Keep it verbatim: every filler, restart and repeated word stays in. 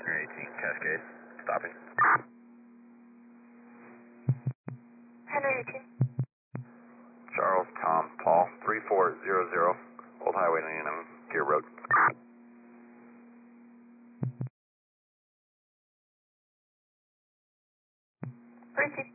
Henry eighteen, Cascade, stopping. Henry eighteen. Charles, Tom, Paul, three four zero zero, Old Highway ninety-nine, Gear Road. Ricky.